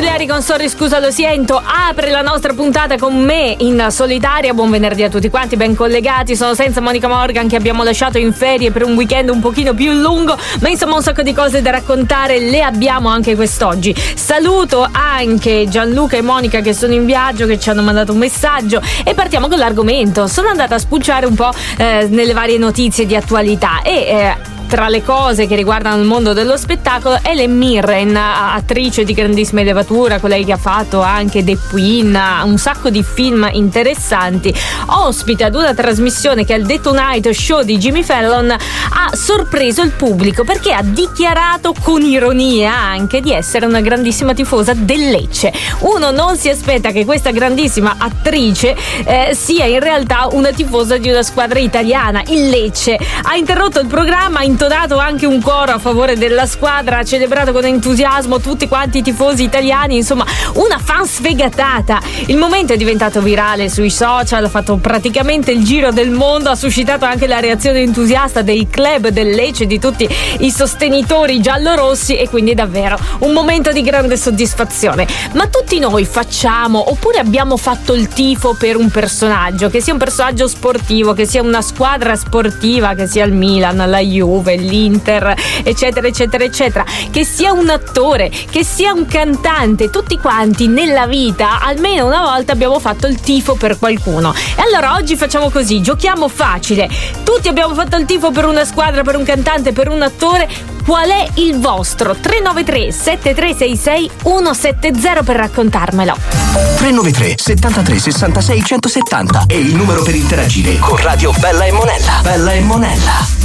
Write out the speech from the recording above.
Nucleari con Sorry scusa lo siento apre la nostra puntata con me in solitaria. Buon venerdì a tutti quanti, ben collegati. Sono senza Monica Morgan, che abbiamo lasciato in ferie per un weekend un pochino più lungo, ma insomma un sacco di cose da raccontare le abbiamo anche quest'oggi. Saluto anche Gianluca e Monica che sono in viaggio, che ci hanno mandato un messaggio, e partiamo con l'argomento. Sono andata a spulciare un po' nelle varie notizie di attualità e tra le cose che riguardano il mondo dello spettacolo, Helen Mirren, attrice di grandissima elevatura, colei che ha fatto anche The Queen, un sacco di film interessanti, ospite ad una trasmissione che è il The Tonight Show di Jimmy Fallon, ha sorpreso il pubblico perché ha dichiarato con ironia anche di essere una grandissima tifosa del Lecce. Uno non si aspetta che questa grandissima attrice sia in realtà una tifosa di una squadra italiana, il Lecce. Ha interrotto il programma, ha intonato anche un coro a favore della squadra, ha celebrato con entusiasmo tutti quanti i tifosi italiani, insomma una fan sfegatata. Il momento è diventato virale sui social, ha fatto praticamente il giro del mondo, ha suscitato anche la reazione entusiasta del club del Lecce, di tutti i sostenitori giallorossi, e quindi davvero un momento di grande soddisfazione. Ma tutti noi facciamo oppure abbiamo fatto il tifo per un personaggio, che sia un personaggio sportivo, che sia una squadra sportiva, che sia il Milan, la Juve, l'Inter, eccetera eccetera eccetera, che sia un attore, che sia un cantante. Tutti quanti nella vita almeno una volta abbiamo fatto il tifo per qualcuno, e allora oggi facciamo così, giochiamo facile. Tutti abbiamo fatto il tifo per una squadra, per un cantante, per un attore. Qual è il vostro? 393 7366 170 per raccontarmelo. 393 73 66 170 è il numero per interagire con Radio Bella e Monella. Bella e Monella.